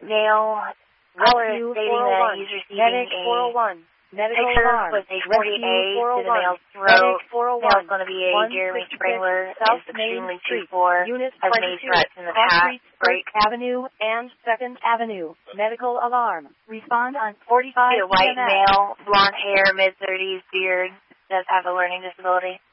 male caller is stating that he's receiving Medic 401. Medical picture alarm. with a 40A to the male's throat. Medic 401. Male's going to be a Jeremy Springler. South Is Main extremely Street. 2-4. Unit Has 22. made threats in the Cross past. Street, First Avenue, and 2nd Avenue. Medical alarm. Respond on 45 A white EMS. male, blonde hair, mid-30s, beard. Does have a learning disability.